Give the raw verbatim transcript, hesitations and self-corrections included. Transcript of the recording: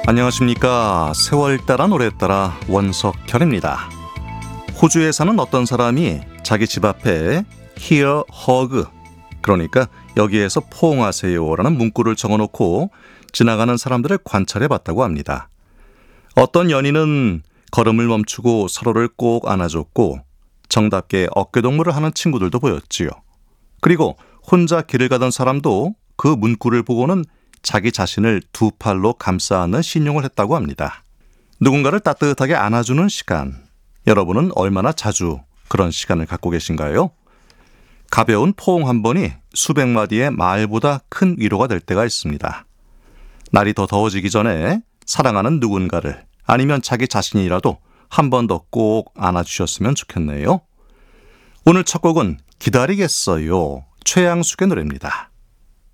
안녕하십니까. 세월 따라 노래 따라 원석현입니다. 호주에 사는 어떤 사람이 자기 집 앞에 Here hug, 그러니까 여기에서 포옹하세요라는 문구를 적어놓고 지나가는 사람들을 관찰해 봤다고 합니다. 어떤 연인은 걸음을 멈추고 서로를 꼭 안아줬고 정답게 어깨동무를 하는 친구들도 보였지요. 그리고 혼자 길을 가던 사람도 그 문구를 보고는 자기 자신을 두 팔로 감싸 안는 신용을 했다고 합니다. 누군가를 따뜻하게 안아주는 시간, 여러분은 얼마나 자주 그런 시간을 갖고 계신가요? 가벼운 포옹 한 번이 수백 마디의 말보다 큰 위로가 될 때가 있습니다. 날이 더 더워지기 전에 사랑하는 누군가를 아니면 자기 자신이라도 한 번 더 꼭 안아주셨으면 좋겠네요. 오늘 첫 곡은 기다리겠어요. 최양숙의 노래입니다.